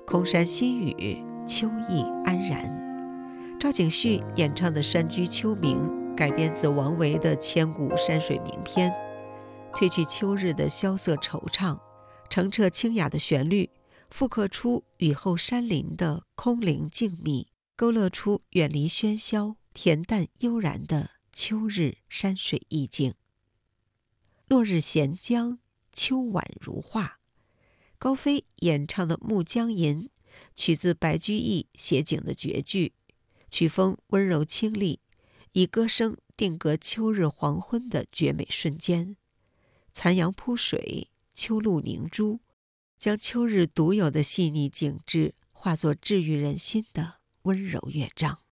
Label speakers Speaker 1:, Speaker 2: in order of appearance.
Speaker 1: 空山新雨，秋意安然。赵景旭演唱的《山居秋暝》改编自王维的千古山水名篇，褪去秋日的萧瑟惆怅，澄澈清雅的旋律复刻出雨后山林的空灵静谧，勾勒出远离喧嚣、恬淡悠然的秋日山水意境。落日闲江，秋晚如画。高飞演唱的《暮江吟》取自白居易写景的绝句，曲风温柔清丽，以歌声定格秋日黄昏的绝美瞬间。残阳铺水，秋露凝珠，将秋日独有的细腻景致化作治愈人心的温柔乐章。